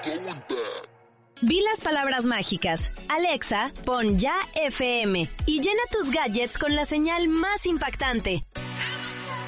Di las palabras mágicas. Alexa, pon Ya FM y llena tus gadgets con la señal más impactante.